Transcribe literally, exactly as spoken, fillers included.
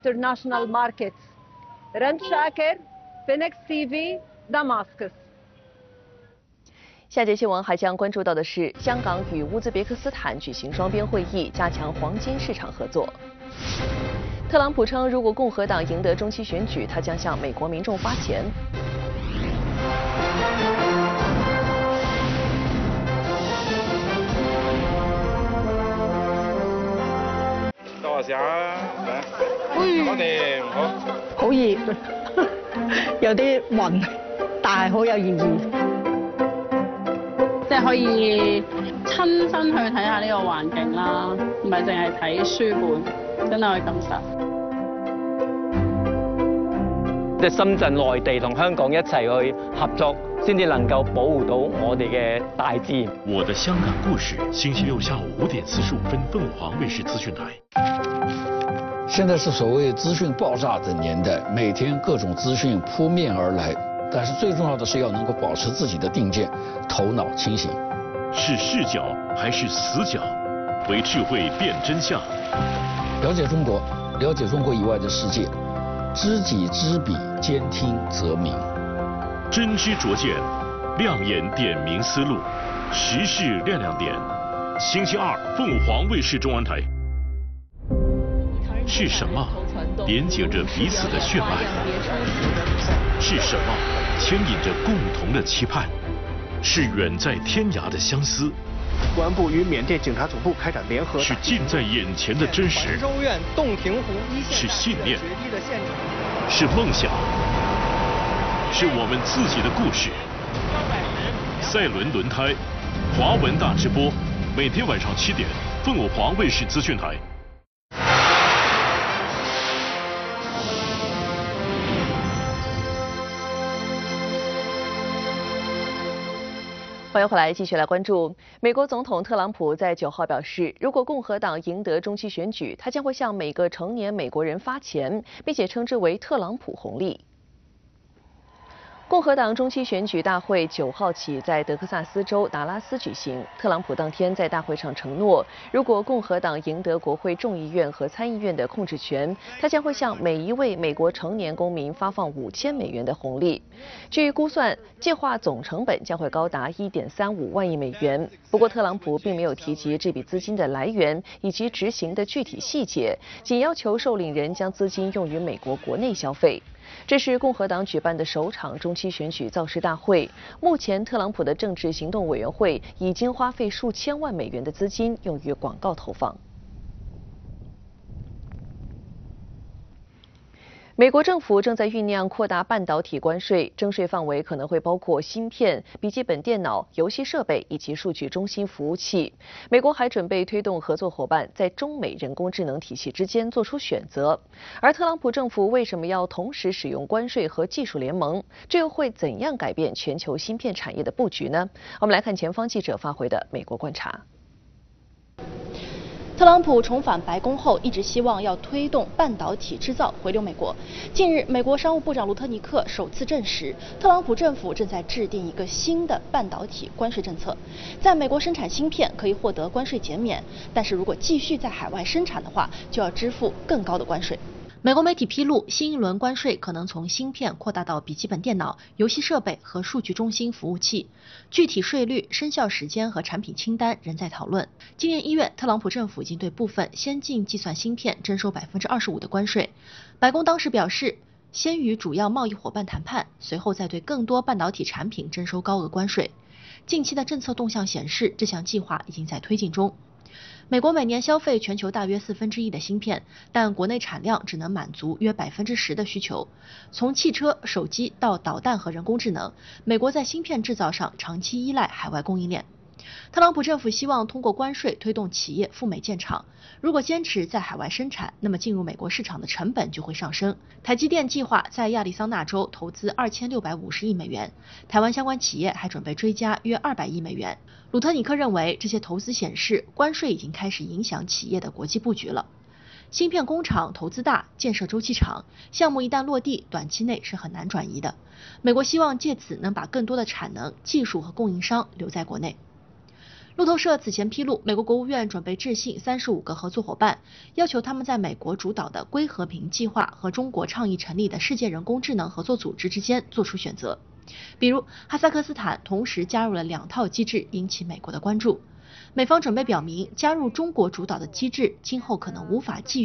international markets. Rand Shaker, Phoenix T V, Damascus. 下节新闻还将关注到的是，香港与乌兹别克斯坦举行双边会议，加强黄金市场合作。特朗普称，如果共和党赢得中期选举，他将向美国民众发钱。 多下嚟，我哋唔好。 好熱，有啲暈，但係好有意義。 即係可以親身去睇下呢個環境啦，唔係淨係睇書本，真係去感受。 即係深圳、內地同香港一齊去合作，先至能夠保護到我哋嘅大自然。 我的香港故事，星期六下午五點四十五分，鳳凰衛視資訊台。 現在是所謂資訊爆炸的年代，每天各種資訊撲面而來，但是最重要的是要能夠保持自己的定見，頭腦清醒。 是視角還是死角？為智慧辨真相。 了解中國，了解中國以外的世界，知己知彼，兼聽則明。 真知灼見，亮眼點明思路，時事亮亮點。星期二，鳳凰衛視中文台。是什麼連接着彼此的血脈？是什麼牽引着共同的期盼？是遠在天涯的相思。 公安部與緬甸警察總部開展聯合。 是近在眼前的真實。 州院洞庭湖一線。 是信念。是夢想。是我們自己的故事。賽倫輪胎，華文大直播，每天晚上七點，鳳凰衛視資訊台。 欢迎回来，继续来关注美国总统特朗普在九号表示，如果共和党赢得中期选举，他将会向每个成年美国人发钱，并且称之为特朗普红利。共和党中期选举大会九号起在德克萨斯州达拉斯举行。特朗普当天在大会上承诺，如果共和党赢得国会众议院和参议院的控制权，他将会向每一位美国成年公民发放五千美元的红利。据估算，计划总成本将会高达一点三五万亿美元。不过，特朗普并没有提及这笔资金的来源以及执行的具体细节，仅要求受领人将资金用于美国国内消费。这是共和党举办的首场中期选举造势大会。目前，特朗普的政治行动委员会已经花费数千万美元的资金用于广告投放。美国政府正在酝酿扩大半导体关税，征税范围可能会包括芯片、笔记本电脑、游戏设备以及数据中心服务器。美国还准备推动合作伙伴在中美人工智能体系之间做出选择。而特朗普政府为什么要同时使用关税和技术联盟？这又会怎样改变全球芯片产业的布局呢？我们来看前方记者发回的美国观察。 特朗普重返白宫后，一直希望要推动半导体制造回流美国。近日，美国商务部长卢特尼克首次证实，特朗普政府正在制定一个新的半导体关税政策。在美国生产芯片可以获得关税减免，但是如果继续在海外生产的话，就要支付更高的关税。美国媒体披露，新一轮关税可能从芯片扩大到笔记本电脑、游戏设备和数据中心服务器。具体税率、生效时间和产品清单仍在讨论。今年一月，特朗普政府已经对部分先进计算芯片征收百分之二十五的关税。白宫当时表示，先与主要贸易伙伴谈判，随后再对更多半导体产品征收高额关税。近期的政策动向显示，这项计划已经在推进中。美国每年消费全球大约四分之一的芯片，但国内产量只能满足约百分之十的需求。从汽车、手机到导弹和人工智能，美国在芯片制造上长期依赖海外供应链。特朗普政府希望通过关税推动企业赴美建厂。如果坚持在海外生产，那么进入美国市场的成本就会上升。台积电计划在亚利桑那州投资二千六百五十亿美元，台湾相关企业还准备追加约二百亿美元。鲁特尼克认为，这些投资显示关税已经开始影响企业的国际布局了。芯片工厂投资大，建设周期长，项目一旦落地，短期内是很难转移的。美国希望借此能把更多的产能、技术和供应商留在国内。 路透社此前披露，美国国务院准备致信三十五个合作伙伴，要求他们在美国主导的“硅和平计划”和中国倡议成立的世界人工智能合作组织之间做出选择。比如，哈萨克斯坦同时加入了两套机制，引起美国的关注。美方准备表明，加入中国主导的机制，今后可能无法继